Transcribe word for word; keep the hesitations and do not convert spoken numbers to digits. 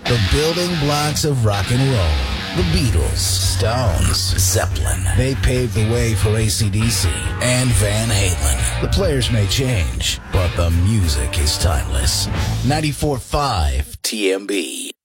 The building blocks of rock and roll. The Beatles, Stones, Zeppelin. They paved the way for A C D C and Van Halen. The players may change, but the music is timeless. ninety-four point five T M B.